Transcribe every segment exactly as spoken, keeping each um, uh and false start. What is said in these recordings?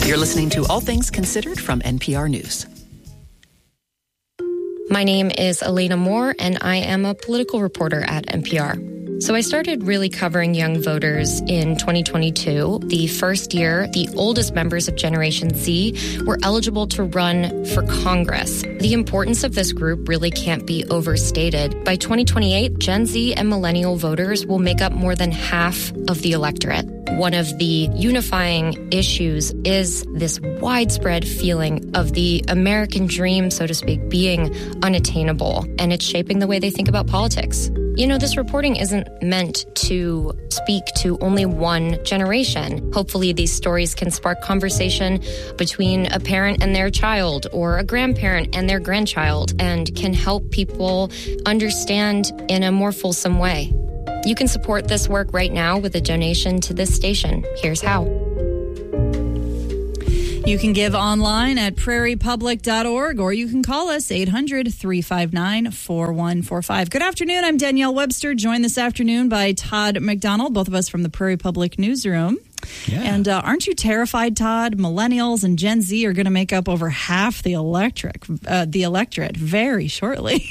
You're listening to All Things Considered from N P R News. My name is Elena Moore, and I am a political reporter at N P R. So I started really covering young voters in twenty twenty-two, the first year the oldest members of Generation Z were eligible to run for Congress. The importance of this group really can't be overstated. By twenty twenty-eight, Gen Z and millennial voters will make up more than half of the electorate. One of the unifying issues is this widespread feeling of the American dream, so to speak, being unattainable, and it's shaping the way they think about politics. You know, this reporting isn't meant to speak to only one generation. Hopefully, these stories can spark conversation between a parent and their child or a grandparent and their grandchild and can help people understand in a more fulsome way. You can support this work right now with a donation to this station. Here's how. You can give online at prairie public dot org, or you can call us eight hundred, three five nine, four one four five. Good afternoon. I'm Danielle Webster, joined this afternoon by Todd McDonald, both of us from the Prairie Public Newsroom. Yeah. And uh, aren't you terrified, Todd? Millennials and Gen Z are going to make up over half the electric, uh, the electorate very shortly.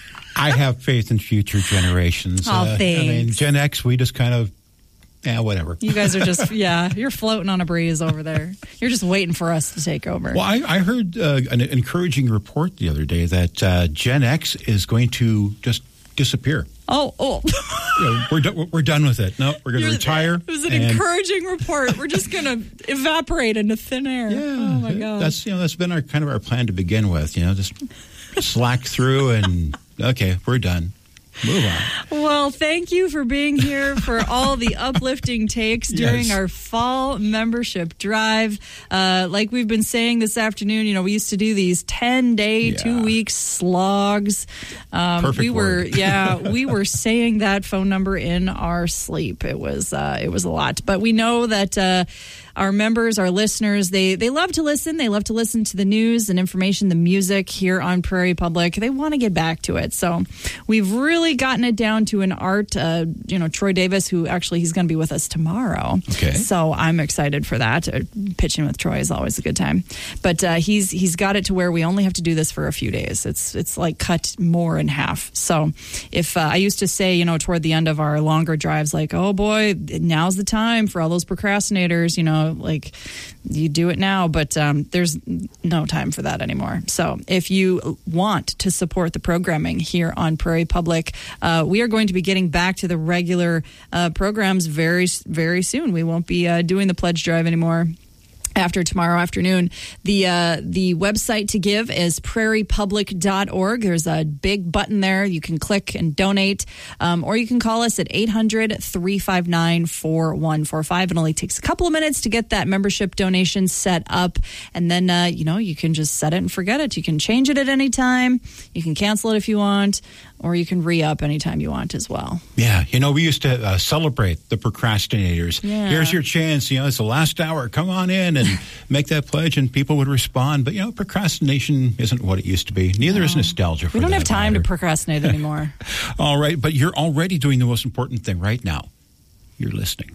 I have faith in future generations. Oh, uh, thanks. I mean, Gen X, we just kind of, yeah, whatever. You guys are just, yeah, you're floating on a breeze over there. You're just waiting for us to take over. Well, I, I heard uh, an encouraging report the other day that uh, Gen X is going to just disappear. Oh, oh. You know, we're, do- we're done with it. No, we're going to retire. It was an and, encouraging report. We're just going to evaporate into thin air. Yeah, oh, my God. That's, you know, that's been our kind of our plan to begin with, you know, just slack through and, okay, we're done. Move on. Well, thank you for being here for all the uplifting takes during Yes. our fall membership drive. Uh, like we've been saying this afternoon, you know, we used to do these ten-day, Yeah. two-week slogs. Um, Perfect we were, word. yeah, we were saying that phone number in our sleep. It was, uh, it was a lot, but we know that. Uh, Our members, our listeners, they they love to listen. They love to listen to the news and information, the music here on Prairie Public. They want to get back to it. So we've really gotten it down to an art. Uh, you know, Troy Davis, who actually he's going to be with us tomorrow. Okay. So I'm excited for that. Uh, pitching with Troy is always a good time. But uh, he's he's got it to where we only have to do this for a few days. It's it's like cut more in half. So if uh, I used to say, you know, toward the end of our longer drives, like, oh boy, now's the time for all those procrastinators, you know, like you do it now, but um, there's no time for that anymore. So if you want to support the programming here on Prairie Public, uh, we are going to be getting back to the regular uh, programs very, very soon. We won't be uh, doing the pledge drive anymore. After tomorrow afternoon. The uh, the website to give is prairie public dot org. There's a big button there. You can click and donate, um, or you can call us at eight hundred, three five nine, four one four five. It only takes a couple of minutes to get that membership donation set up, and then uh, you know you can just set it and forget it. You can change it at any time. You can cancel it if you want, or you can re-up anytime you want as well. Yeah, you know, we used to uh, celebrate the procrastinators. Yeah. Here's your chance. You know, it's the last hour. Come on in and make that pledge, and people would respond. But, you know, procrastination isn't what it used to be. Neither is nostalgia for We don't that have time matter. to procrastinate anymore. All right, but you're already doing the most important thing right now. You're listening.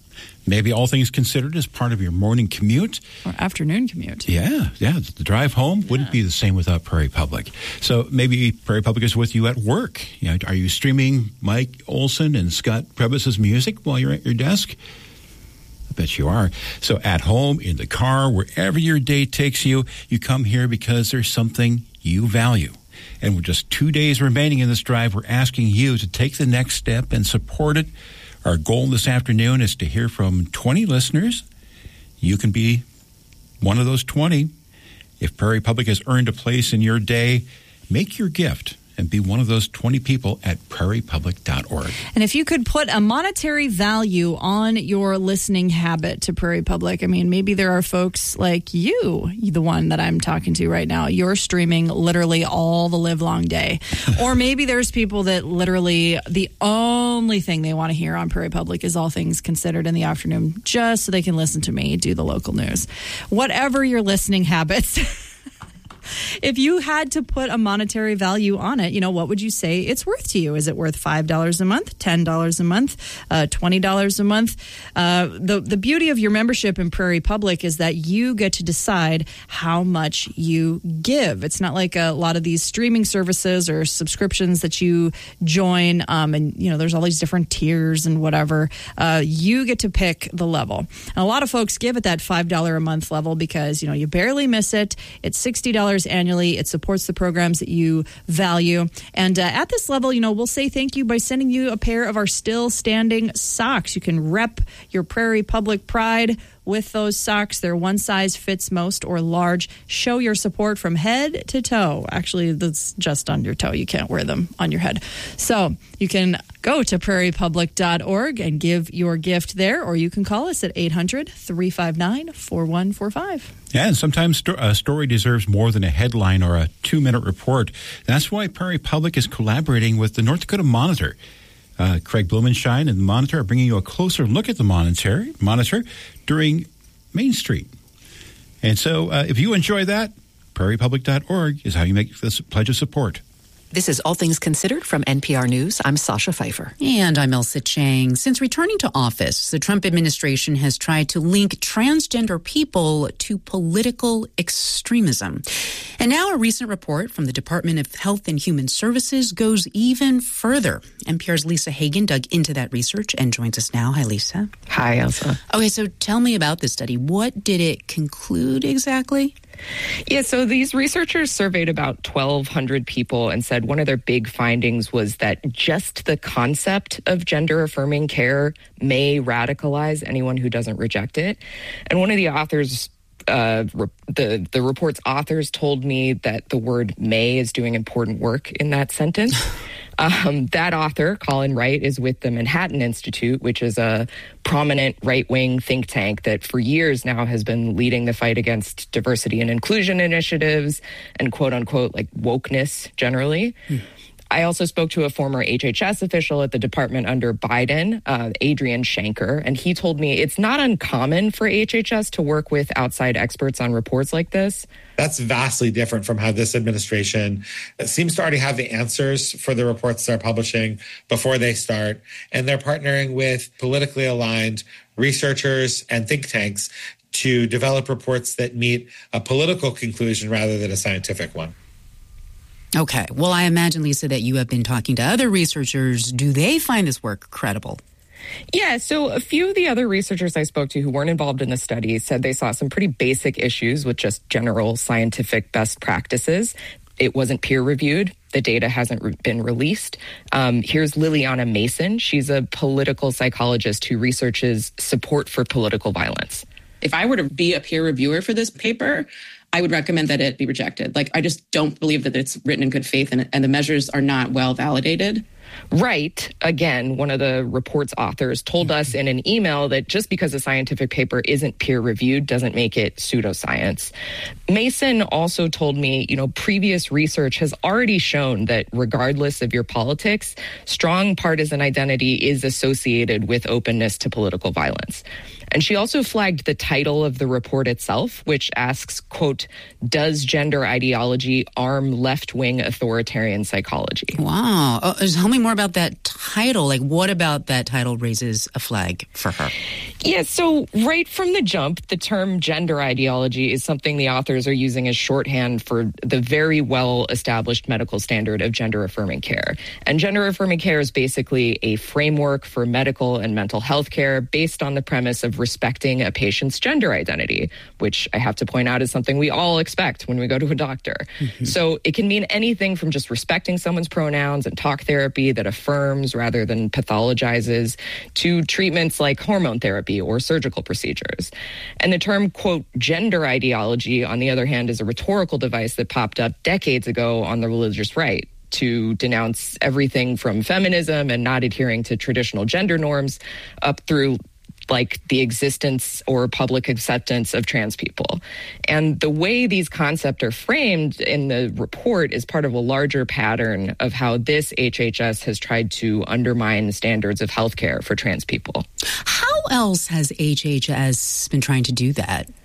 Maybe All Things Considered is part of your morning commute. Or afternoon commute. Yeah, yeah. The drive home wouldn't be the same without Prairie Public. So maybe Prairie Public is with you at work. You know, are you streaming Mike Olson and Scott Prebis's music while you're at your desk? I bet you are. So at home, in the car, wherever your day takes you, you come here because there's something you value. And with just two days remaining in this drive, we're asking you to take the next step and support it. Our goal this afternoon is to hear from twenty listeners. You can be one of those twenty. If Prairie Public has earned a place in your day, make your gift and be one of those twenty people at prairie public dot org. And if you could put a monetary value on your listening habit to Prairie Public, I mean, maybe there are folks like you, the one that I'm talking to right now. You're streaming literally all the live long day. Or maybe there's people that literally the only thing they want to hear on Prairie Public is All Things Considered in the afternoon, just so they can listen to me do the local news. Whatever your listening habits, if you had to put a monetary value on it, you know, what would you say it's worth to you? Is it worth five dollars a month, ten dollars a month, uh, twenty dollars a month? Uh, the, the beauty of your membership in Prairie Public is that you get to decide how much you give. It's not like a lot of these streaming services or subscriptions that you join, um, and, you know, there's all these different tiers and whatever. Uh, you get to pick the level. And a lot of folks give at that five dollars a month level because, you know, you barely miss it. It's sixty dollars annually. It supports the programs that you value. And uh, at this level, you know, we'll say thank you by sending you a pair of our still standing socks. You can rep your Prairie Public pride with those socks. They're one size fits most or large. Show your support from head to toe. Actually, that's just on your toe. You can't wear them on your head. So you can go to prairie public dot org and give your gift there, or you can call us at eight hundred, three five nine, four one four five. Yeah, and sometimes sto- a story deserves more than a headline or a two-minute report. That's why Prairie Public is collaborating with the North Dakota Monitor. Uh, Craig Blumenschein and the Monitor are bringing you a closer look at the Monitor, monitor during Main Street. And so uh, if you enjoy that, prairie public dot org is how you make this pledge of support. This is All Things Considered from N P R News. I'm Sasha Pfeiffer. And I'm Elsa Chang. Since returning to office, the Trump administration has tried to link transgender people to political extremism. And now a recent report from the Department of Health and Human Services goes even further. N P R's Lisa Hagen dug into that research and joins us now. Hi, Lisa. Hi, Elsa. Okay, so tell me about this study. What did it conclude exactly? Yeah, so these researchers surveyed about twelve hundred people and said one of their big findings was that just the concept of gender-affirming care may radicalize anyone who doesn't reject it. And one of the authors, uh, re- the, the report's authors told me that the word may is doing important work in that sentence. Um, that author, Colin Wright, is with the Manhattan Institute, which is a prominent right-wing think tank that for years now has been leading the fight against diversity and inclusion initiatives and quote-unquote like wokeness generally. Mm. I also spoke to a former H H S official at the department under Biden, uh, Adrian Shanker, and he told me it's not uncommon for H H S to work with outside experts on reports like this. That's vastly different from how this administration seems to already have the answers for the reports they're publishing before they start. And they're partnering with politically aligned researchers and think tanks to develop reports that meet a political conclusion rather than a scientific one. Okay. Well, I imagine, Lisa, that you have been talking to other researchers. Do they find this work credible? Yeah, so a few of the other researchers I spoke to who weren't involved in the study said they saw some pretty basic issues with just general scientific best practices. It wasn't peer-reviewed. The data hasn't re- been released. Um, here's Liliana Mason. She's a political psychologist who researches support for political violence. If I were to be a peer reviewer for this paper, I would recommend that it be rejected. Like, I just don't believe that it's written in good faith and, and the measures are not well validated. Right. Again, one of the report's authors told us in an email that just because a scientific paper isn't peer-reviewed doesn't make it pseudoscience. Mason also told me, you know, previous research has already shown that regardless of your politics, strong partisan identity is associated with openness to political violence. And she also flagged the title of the report itself, which asks, quote, does gender ideology arm left-wing authoritarian psychology? Wow. Oh, tell me more about that title. Like, what about that title raises a flag for her? Yeah, so right from the jump, the term gender ideology is something the authors are using as shorthand for the very well-established medical standard of gender-affirming care. And gender-affirming care is basically a framework for medical and mental health care based on the premise of respecting a patient's gender identity, which I have to point out is something we all expect when we go to a doctor. Mm-hmm. So it can mean anything from just respecting someone's pronouns and talk therapy that affirms rather than pathologizes to treatments like hormone therapy or surgical procedures. And the term, quote, gender ideology, on the other hand, is a rhetorical device that popped up decades ago on the religious right to denounce everything from feminism and not adhering to traditional gender norms up through like the existence or public acceptance of trans people. And the way these concepts are framed in the report is part of a larger pattern of how this H H S has tried to undermine standards of healthcare for trans people. How else has H H S been trying to do that?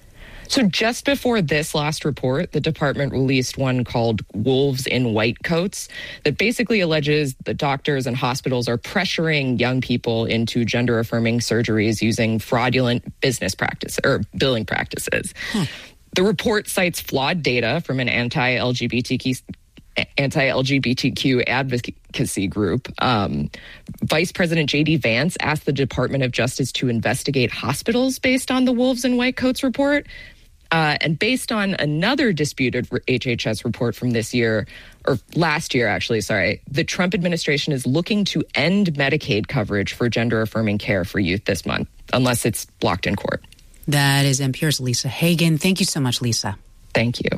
So just before this last report, the department released one called Wolves in White Coats that basically alleges that doctors and hospitals are pressuring young people into gender-affirming surgeries using fraudulent business practice or billing practices. Huh. The report cites flawed data from an anti-L G B T Q anti-L G B T Q advocacy group. Um, Vice President J D Vance asked the Department of Justice to investigate hospitals based on the Wolves in White Coats report. Uh, and based on another disputed H H S report from this year, or last year, actually, sorry, the Trump administration is looking to end Medicaid coverage for gender-affirming care for youth this month, unless it's blocked in court. That is N P R's Lisa Hagen. Thank you so much, Lisa. Thank you.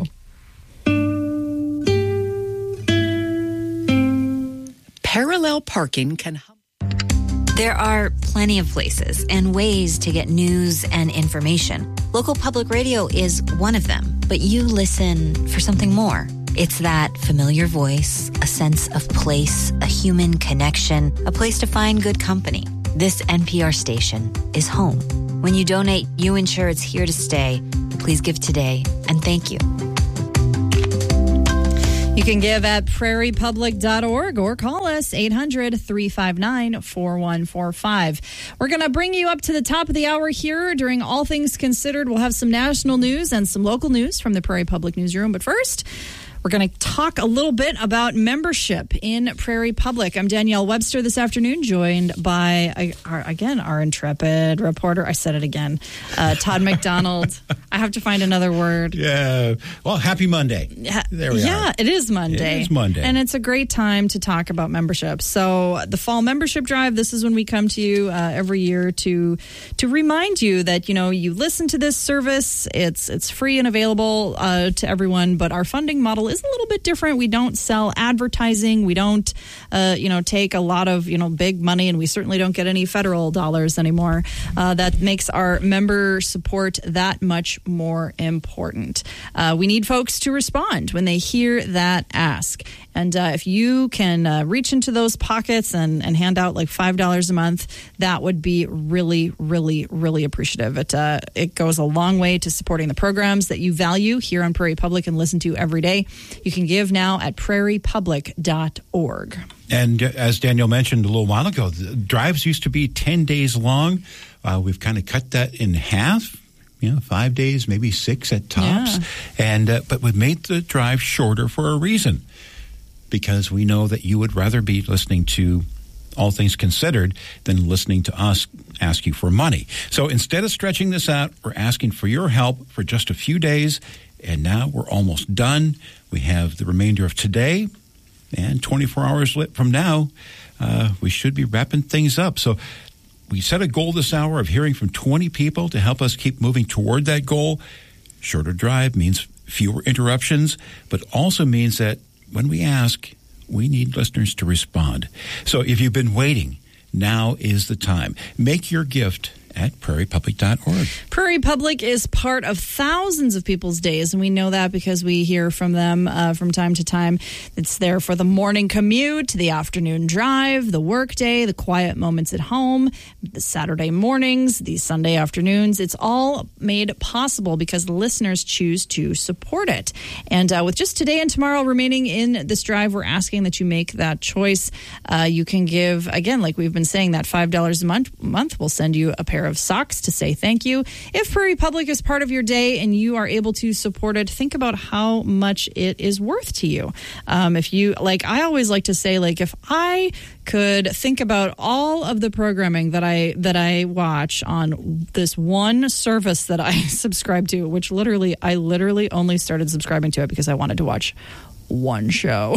Parallel parking can... There are plenty of places and ways to get news and information. Local public radio is one of them, but you listen for something more. It's that familiar voice, a sense of place, a human connection, a place to find good company. This N P R station is home. When you donate, you ensure it's here to stay. Please give today, and thank you. You can give at prairie public dot org or call us eight hundred, three five nine, four one four five. We're going to bring you up to the top of the hour here during All Things Considered. We'll have some national news and some local news from the Prairie Public Newsroom. But first, we're going to talk a little bit about membership in Prairie Public. I'm Danielle Webster this afternoon, joined by, our, again, our intrepid reporter. I said it again. Uh, Todd McDonald. I have to find another word. Yeah. Well, happy Monday. There we yeah, are. it is Monday. It is Monday. And it's a great time to talk about membership. So the fall membership drive, this is when we come to you uh, every year to to remind you that, you know, you listen to this service. It's, it's free and available uh, to everyone, but our funding model is a little bit different. We don't sell advertising. We don't, uh, you know, take a lot of, you know, big money, and we certainly don't get any federal dollars anymore. Uh, that makes our member support that much more important. Uh, we need folks to respond when they hear that ask. And uh, if you can uh, reach into those pockets and, and hand out like five dollars a month, that would be really, really, really appreciative. It, uh, it goes a long way to supporting the programs that you value here on Prairie Public and listen to every day. You can give now at prairie public dot org. And as Danielle mentioned a little while ago, the drives used to be ten days long. Uh, we've kind of cut that in half. You know, five days, maybe six at tops. Yeah. And uh, but we've made the drive shorter for a reason, because we know that you would rather be listening to All Things Considered than listening to us ask you for money. So instead of stretching this out, we're asking for your help for just a few days. And now we're almost done. We have the remainder of today, and twenty-four hours from now, uh, we should be wrapping things up. So we set a goal this hour of hearing from twenty people to help us keep moving toward that goal. Shorter drive means fewer interruptions, but also means that when we ask, we need listeners to respond. So if you've been waiting, now is the time. Make your gift at prairie public dot org. Prairie Public is part of thousands of people's days, and we know that because we hear from them uh, from time to time. It's there for the morning commute, the afternoon drive, the work day, the quiet moments at home, the Saturday mornings, the Sunday afternoons. It's all made possible because the listeners choose to support it. And uh, with just today and tomorrow remaining in this drive, we're asking that you make that choice. Uh, you can give, again, like we've been saying, that five dollars a month. month. We'll send you a pair of socks to say thank you. If Prairie Public is part of your day and you are able to support it, think about how much it is worth to you. Um, if you, like, I always like to say, like, if I could think about all of the programming that I that I watch on this one service that I subscribe to, which literally, I literally only started subscribing to it because I wanted to watch one show.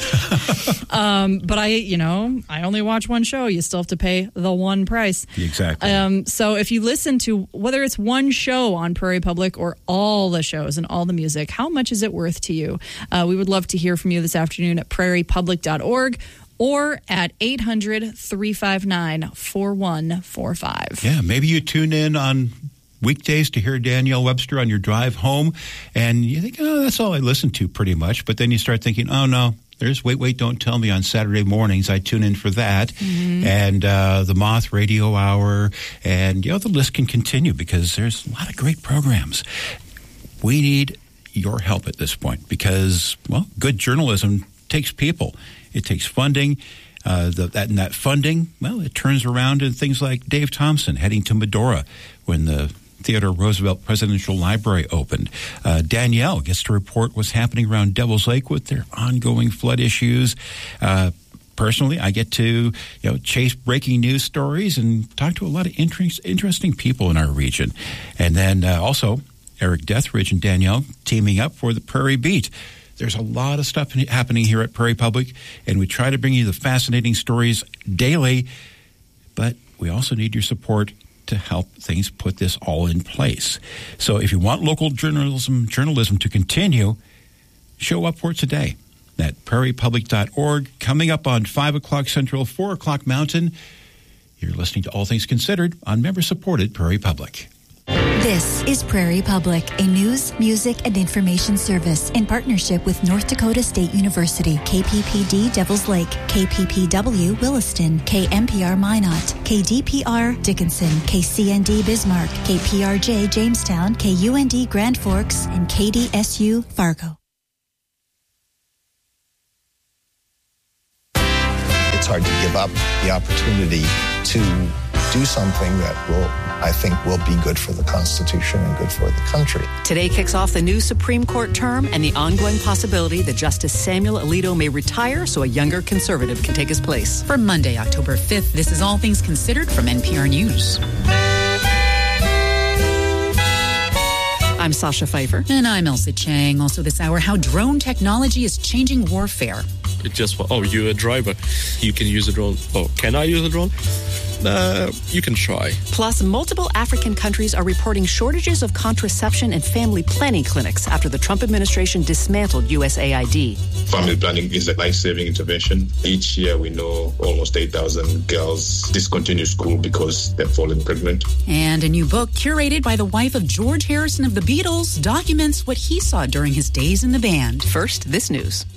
um, but I, you know, I only watch one show. You still have to pay the one price. Exactly. Um, so if you listen to, whether it's one show on Prairie Public or all the shows and all the music, how much is it worth to you? Uh, we would love to hear from you this afternoon at prairie public dot org or at eight hundred, three five nine, four one four five. Yeah, maybe you tune in on weekdays to hear Danielle Webster on your drive home, and you think, oh, that's all I listen to pretty much. But then you start thinking, oh, no, there's Wait, Wait, Don't Tell Me on Saturday mornings. I tune in for that. Mm-hmm. And uh, the Moth Radio Hour. And, you know, the list can continue because there's a lot of great programs. we need your help at this point because, well, good journalism takes people. It takes funding. Uh, the, that, and that funding, well, it turns around in things like Dave Thompson heading to Medora when the Theodore Roosevelt Presidential Library opened. Uh, Danielle gets to report what's happening around Devil's Lake with their ongoing flood issues. Uh, personally, I get to you know chase breaking news stories and talk to a lot of interest, interesting people in our region. And then uh, also Eric Deathridge and Danielle teaming up for the Prairie Beat. There's a lot of stuff happening here at Prairie Public, and we try to bring you the fascinating stories daily, but we also need your support to help things put this all in place. So if you want local journalism journalism to continue, show up for it today at prairie public dot org. Coming up on five o'clock Central, four o'clock Mountain, you're listening to All Things Considered on member-supported Prairie Public. This is Prairie Public, a news, music, and information service in partnership with North Dakota State University, K P P D Devils Lake, K P P W Williston, K M P R Minot, K D P R Dickinson, K C N D Bismarck, K P R J Jamestown, K U N D Grand Forks, and K D S U Fargo. It's hard to give up the opportunity to do something that will, I think, will be good for the Constitution and good for the country. Today kicks off the new Supreme Court term and the ongoing possibility that Justice Samuel Alito may retire so a younger conservative can take his place. For Monday, October fifth, this is All Things Considered from N P R News. I'm Sasha Pfeiffer. And I'm Elsa Chang. Also this hour, how drone technology is changing warfare. It just, oh, you're a driver. You can use a drone. Oh, can I use a drone? Uh, you can try. Plus, multiple African countries are reporting shortages of contraception and family planning clinics after the Trump administration dismantled U S A I D. Family planning is a life-saving intervention. Each year, we know almost eight thousand girls discontinue school because they're falling pregnant. And a new book curated by the wife of George Harrison of the Beatles documents what he saw during his days in the band. First, this news.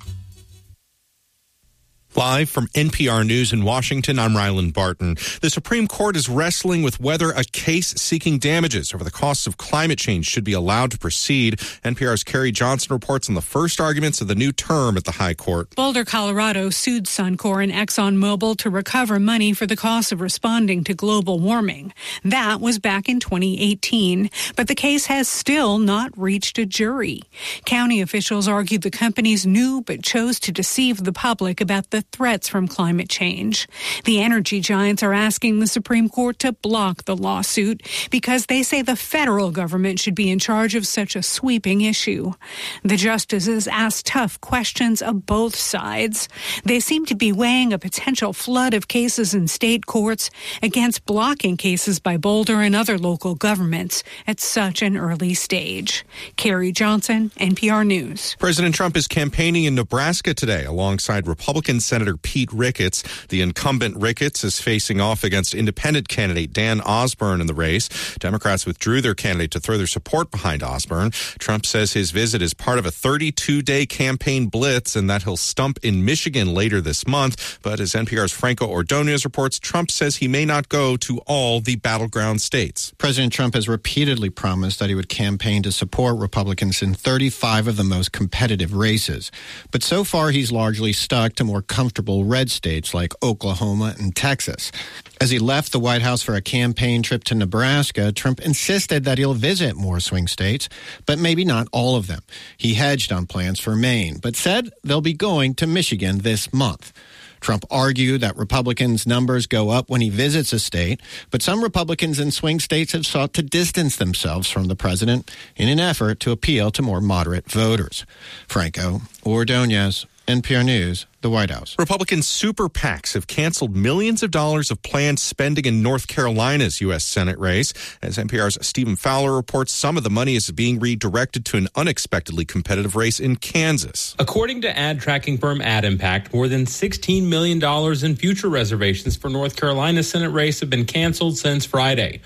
Live from N P R News in Washington, I'm Ryland Barton. The Supreme Court is wrestling with whether a case seeking damages over the costs of climate change should be allowed to proceed. N P R's Carrie Johnson reports on the first arguments of the new term at the High Court. Boulder, Colorado sued Suncor and ExxonMobil to recover money for the cost of responding to global warming. That was back in twenty eighteen, but the case has still not reached a jury. County officials argued the companies knew but chose to deceive the public about the threats from climate change. The energy giants are asking the Supreme Court to block the lawsuit because they say the federal government should be in charge of such a sweeping issue. The justices asked tough questions of both sides. They seem to be weighing a potential flood of cases in state courts against blocking cases by Boulder and other local governments at such an early stage. Carrie Johnson, N P R News. President Trump is campaigning in Nebraska today alongside Republican Senator Pete Ricketts. The incumbent Ricketts is facing off against independent candidate Dan Osborne in the race. Democrats withdrew their candidate to throw their support behind Osborne. Trump says his visit is part of a thirty-two day campaign blitz and that he'll stump in Michigan later this month. But as N P R's Franco Ordonez reports, Trump says he may not go to all the battleground states. President Trump has repeatedly promised that he would campaign to support Republicans in thirty-five of the most competitive races. But so far, he's largely stuck to more comfortable red states like Oklahoma and Texas. As he left the White House for a campaign trip to Nebraska, Trump insisted that he'll visit more swing states, but maybe not all of them. He hedged on plans for Maine, but said they'll be going to Michigan this month. Trump argued that Republicans' numbers go up when he visits a state, but some Republicans in swing states have sought to distance themselves from the president in an effort to appeal to more moderate voters. Franco Ordonez, N P R News, the White House. Republican super PACs have canceled millions of dollars of planned spending in North Carolina's U S Senate race. As N P R's Stephen Fowler reports, some of the money is being redirected to an unexpectedly competitive race in Kansas. According to ad tracking firm AdImpact, more than sixteen million dollars in future reservations for North Carolina's Senate race have been canceled since Friday.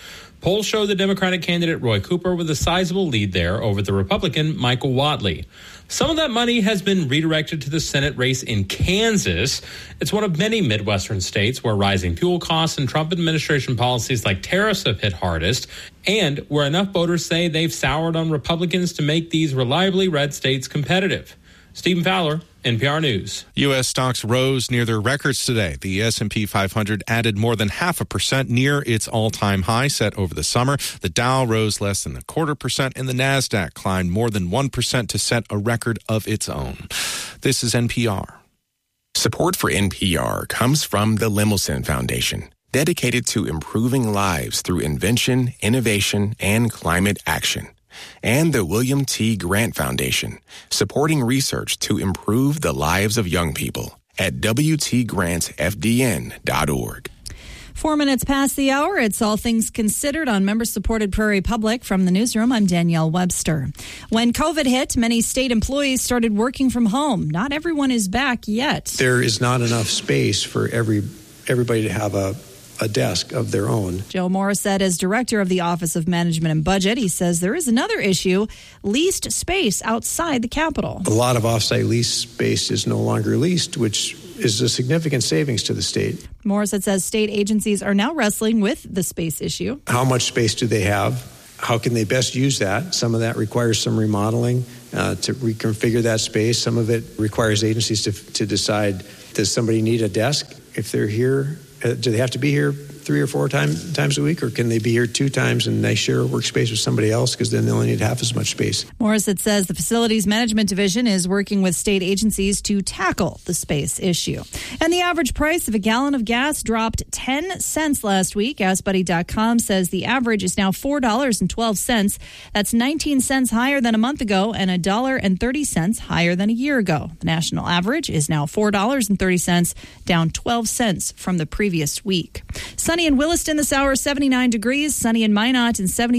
Polls show the Democratic candidate Roy Cooper with a sizable lead there over the Republican Michael Whatley. Some of that money has been redirected to the Senate race in Kansas. It's one of many Midwestern states where rising fuel costs and Trump administration policies like tariffs have hit hardest, and where enough voters say they've soured on Republicans to make these reliably red states competitive. Stephen Fowler, N P R News. U S stocks rose near their records today. The S and P five hundred added more than half a percent near its all-time high set over the summer. The Dow rose less than a quarter percent, and the NASDAQ climbed more than one percent to set a record of its own. This is N P R. Support for N P R comes from the Lemelson Foundation, dedicated to improving lives through invention, innovation, and climate action. And the William T. Grant Foundation, supporting research to improve the lives of young people at w t grant f d n dot org. Four minutes past the hour. It's All Things Considered on member-supported Prairie Public. From the newsroom, I'm Danielle Webster. When COVID hit, many state employees started working from home. Not everyone is back yet. There is not enough space for every everybody to have a a desk of their own. Joe Morissette is director of the Office of Management and Budget. He says there is another issue, leased space outside the Capitol. A lot of off-site lease space is no longer leased, which is a significant savings to the state. Morissette says state agencies are now wrestling with the space issue. How much space do they have? How can they best use that? Some of that requires some remodeling uh, to reconfigure that space. Some of it requires agencies to, to decide, does somebody need a desk if they're here? Uh, do they have to be here three or four time, times a week, or can they be here two times and they share a workspace with somebody else because then they only need half as much space? Morissette says the Facilities Management Division is working with state agencies to tackle the space issue. And the average price of a gallon of gas dropped ten cents last week. gas buddy dot com says the average is now four dollars and twelve cents. That's nineteen cents higher than a month ago and one dollar and thirty cents higher than a year ago. The national average is now four dollars and thirty cents, down twelve cents from the previous week. Sunny in Williston this hour, seventy-nine degrees. Sunny in Minot and seventy